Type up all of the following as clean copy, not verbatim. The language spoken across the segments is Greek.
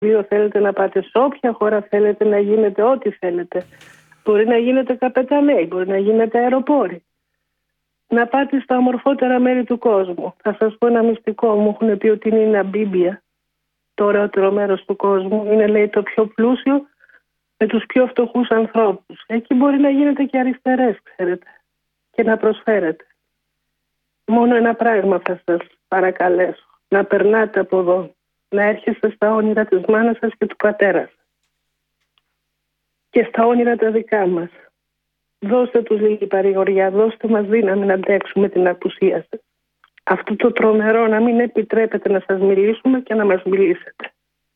2 θέλετε να πάτε σε όποια χώρα θέλετε, να γίνετε ό,τι θέλετε. Μπορεί να γίνετε καπεταναίοι, μπορεί να γίνετε αεροπόροι. Να πάτε στα ομορφότερα μέρη του κόσμου. Θα σας πω ένα μυστικό. Μου έχουν πει ότι είναι η Ναμπίμπια, το ωραιότερο μέρος του κόσμου. Είναι, λέει, το πιο πλούσιο με τους πιο φτωχούς ανθρώπους. Εκεί μπορεί να γίνετε και αριστερές, ξέρετε, και να προσφέρετε. Μόνο ένα πράγμα θα σας παρακαλέσω. Να περνάτε από εδώ. Να έρχεστε στα όνειρα της μάνας σας και του πατέρα σας. Και στα όνειρα τα δικά μας. Δώστε τους λίγη παρηγοριά, δώστε μας δύναμη να αντέξουμε την απουσία σας. Αυτό το τρομερό να μην επιτρέπετε να σας μιλήσουμε και να μας μιλήσετε.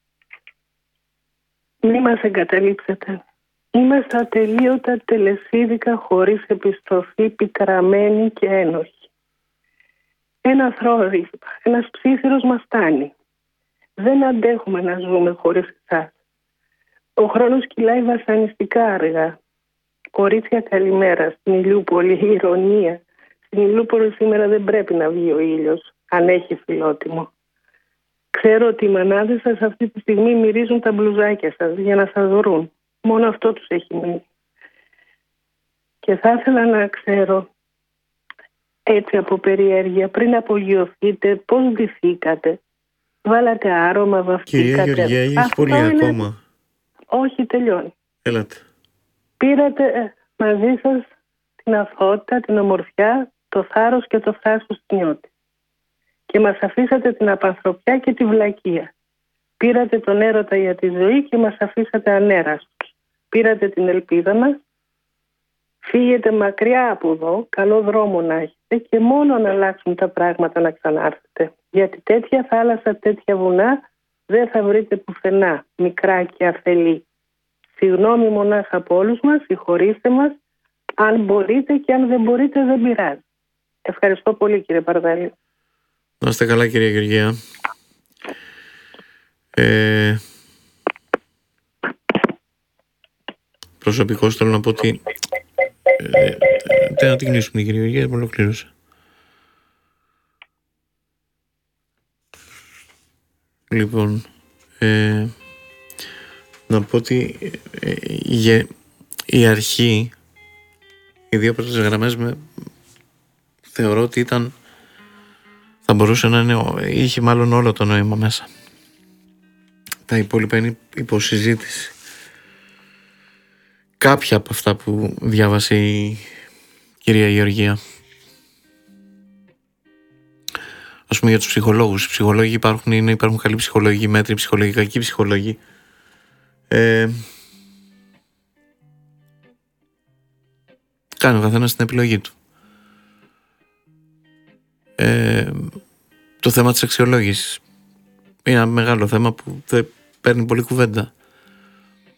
Μη μας εγκαταλείψετε. Είμαστε ατελείωτα, τελεσίδικα, χωρίς επιστροφή, πικραμένοι και ένοχοι. Ένα θρόρυβα, ένας ψήθυρος μας φτάνει. Δεν αντέχουμε να ζούμε χωρίς εσάς. Ο χρόνος κυλάει βασανιστικά αργά. Κορίτσια, καλημέρα. Στην Ηλιούπολη, ηρωνία. Στην Ηλιούπολη σήμερα δεν πρέπει να βγει ο ήλιος, αν έχει φιλότιμο. Ξέρω ότι οι μανάδες σας αυτή τη στιγμή μυρίζουν τα μπλουζάκια σας για να σας βρουν. Μόνο αυτό τους έχει μείνει. Και θα ήθελα να ξέρω, έτσι από περιέργεια, πριν απογειωθείτε, πώς ντυθήκατε. Βάλατε άρωμα, βαφτήκατε. Κυρία Γεωργία, έχει πολύ ακόμα. Όχι, τελειώνει. Έλατε. Πήρατε μαζί σας την αθωότητα, την ομορφιά, το θάρρος και το θράσος του νιώτη. Και μας αφήσατε την απανθρωπιά και τη βλακεία. Πήρατε τον έρωτα για τη ζωή και μας αφήσατε ανέραστος. Πήρατε την ελπίδα μας. Φύγετε μακριά από εδώ, καλό δρόμο να έχετε και μόνο να αλλάξουν τα πράγματα να ξανάρθετε. Γιατί τέτοια θάλασσα, τέτοια βουνά δεν θα βρείτε πουθενά, μικρά και αφελή. Συγγνώμη μονάχα από όλους μας, συγχωρήστε μας. Αν μπορείτε και αν δεν μπορείτε δεν πειράζει. Ευχαριστώ πολύ, κύριε Παρδάλη. Να είστε καλά, κυρία Γεωργία. Προσωπικώς θέλω να πω ότι να την κλείσουμε, κυρία Γεωργία, που ολοκλήρωσε. Λοιπόν, να πω ότι η αρχή, οι δύο πρώτες γραμμές θεωρώ ότι θα μπορούσε να είναι, είχε μάλλον όλο το νόημα μέσα. Τα υπόλοιπα είναι υποσυζήτηση. Κάποια από αυτά που διάβασε η κυρία Γεωργία. Ας πούμε για τους ψυχολόγους. Οι ψυχολόγοι υπάρχουν καλοί ψυχολόγοι, μέτροι ψυχολόγοι, κακοί ψυχολόγοι. Κάνει ο καθένας την επιλογή του. Το θέμα της αξιολόγησης είναι ένα μεγάλο θέμα που δεν παίρνει πολύ κουβέντα.